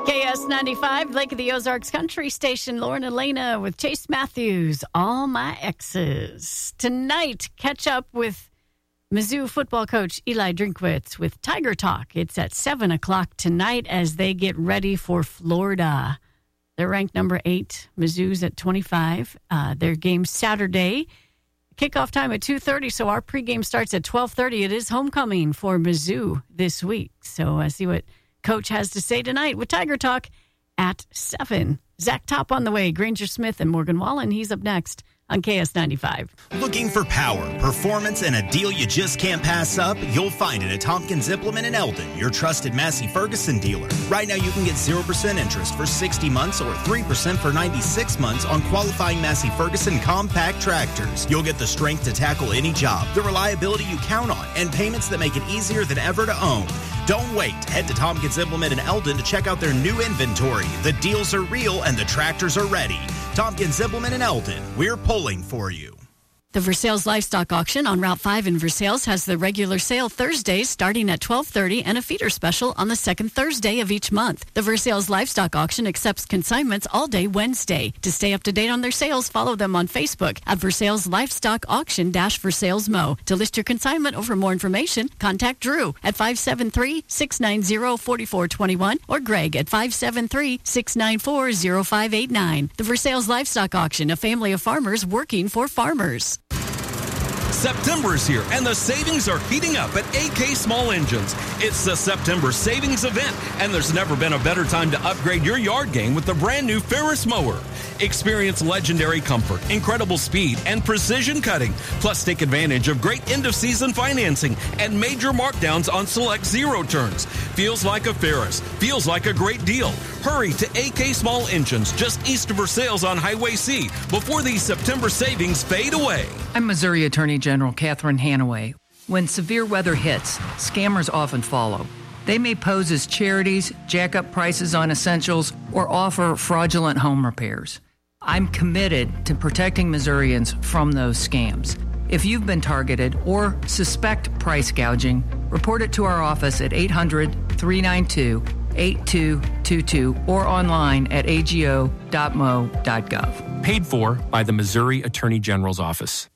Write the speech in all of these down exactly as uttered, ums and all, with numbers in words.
K S ninety-five, Lake of the Ozarks Country Station. Lauren Elena with Chase Matthews, All My Exes. Tonight, catch up with Mizzou football coach Eli Drinkwitz with Tiger Talk. It's at seven o'clock tonight as they get ready for Florida. They're ranked number eight. Mizzou's at twenty-five. Uh, their game Saturday. Kickoff time at two thirty, so our pregame starts at twelve thirty. It is homecoming for Mizzou this week. So I uh, see what Coach has to say tonight with Tiger Talk at seven. Zach Top on the way. Granger Smith and Morgan Wallen. He's up next on K S ninety-five. Looking for power, performance, and a deal you just can't pass up? You'll find it at Tompkins Implement in Eldon, your trusted Massey Ferguson dealer. Right now you can get zero percent interest for sixty months or three percent for ninety-six months on qualifying Massey Ferguson compact tractors. You'll get the strength to tackle any job, the reliability you count on, and payments that make it easier than ever to own. Don't wait. Head to Tompkins Implement in Eldon to check out their new inventory. The deals are real and the tractors are ready. Tompkins Implement in Eldon. We're pulling for you. The Versailles Livestock Auction on Route five in Versailles has the regular sale Thursdays starting at twelve thirty and a feeder special on the second Thursday of each month. The Versailles Livestock Auction accepts consignments all day Wednesday. To stay up to date on their sales, follow them on Facebook at Versailles Livestock Auction Versailles Mo. To list your consignment or for more information, contact Drew at five seven three, six nine zero, four four two one or Greg at five seven three, six nine four, zero five eight nine. The Versailles Livestock Auction, a family of farmers working for farmers. September is here, and the savings are heating up at A K Small Engines. It's the September Savings Event, and there's never been a better time to upgrade your yard game with the brand new Ferris mower. Experience legendary comfort, incredible speed, and precision cutting. Plus, take advantage of great end-of-season financing and major markdowns on select zero turns. Feels like a Ferris. Feels like a great deal. Hurry to A K Small Engines, just east of Versailles on Highway C, before these September savings fade away. I'm Missouri Attorney General Catherine Hanaway. When severe weather hits, scammers often follow. They may pose as charities, jack up prices on essentials, or offer fraudulent home repairs. I'm committed to protecting Missourians from those scams. If you've been targeted or suspect price gouging, report it to our office at eight hundred, three nine two, eight two two two or online at a g o dot m o dot gov. Paid for by the Missouri Attorney General's Office.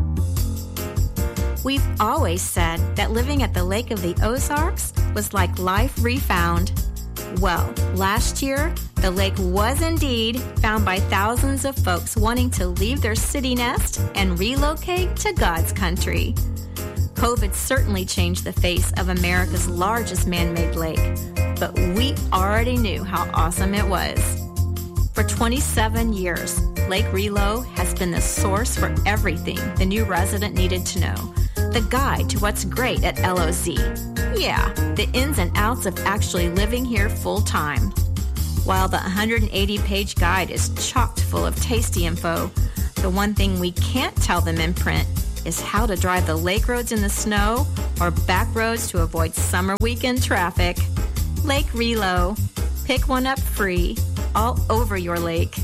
We've always said that living at the Lake of the Ozarks was like life refound. Well, last year, the lake was indeed found by thousands of folks wanting to leave their city nest and relocate to God's country. COVID certainly changed the face of America's largest man-made lake, but we already knew how awesome it was. For twenty-seven years, Lake Relo has been the source for everything the new resident needed to know. The guide to what's great at L O Z. Yeah, the ins and outs of actually living here full time. While the one hundred eighty page guide is chocked full of tasty info, the one thing we can't tell them in print is how to drive the lake roads in the snow or back roads to avoid summer weekend traffic. Lake Relo. Pick one up free, all over your lake.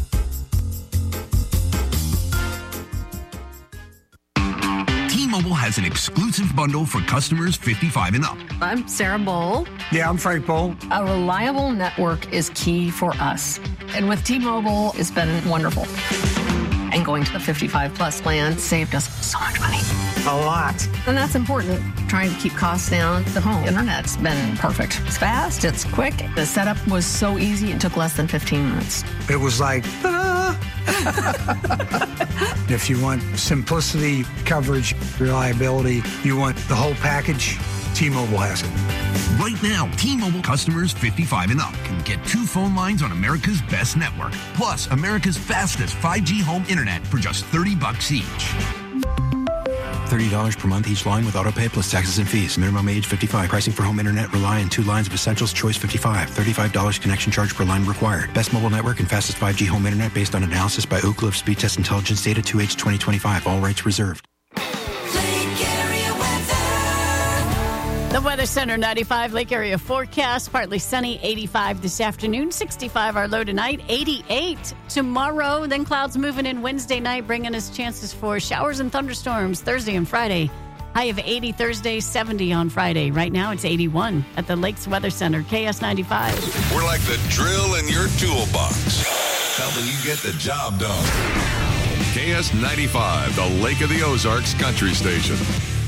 T-Mobile has an exclusive bundle for customers fifty-five and up. I'm Sarah Bowl. Yeah, I'm Frank Bowl. A reliable network is key for us. And with T-Mobile, it's been wonderful. And going to the fifty-five plus plan saved us so much money. A lot. And that's important. Trying to keep costs down. The home internet's been perfect. It's fast. It's quick. The setup was so easy. It took less than fifteen minutes. It was like, ta-da! If you want simplicity, coverage, reliability, you want the whole package, T-Mobile has it. Right now, T-Mobile customers fifty-five and up can get two phone lines on America's best network, plus America's fastest five G home internet for just thirty bucks each. thirty dollars per month each line with autopay plus taxes and fees. Minimum age fifty-five. Pricing for home internet rely on two lines of Essentials Choice fifty-five. thirty-five dollars connection charge per line required. Best mobile network and fastest five G home internet based on analysis by Ookla of Speed Test Intelligence Data two H twenty twenty-five. All rights reserved. The Weather Center ninety-five Lake Area forecast, partly sunny, eighty-five this afternoon, sixty-five our low tonight, eighty-eight tomorrow. Then clouds moving in Wednesday night, bringing us chances for showers and thunderstorms Thursday and Friday. High of eighty Thursday, seventy on Friday. Right now it's eighty-one at the Lakes Weather Center, K S ninety-five. We're like the drill in your toolbox, helping you get the job done. K S ninety-five, the Lake of the Ozarks Country Station.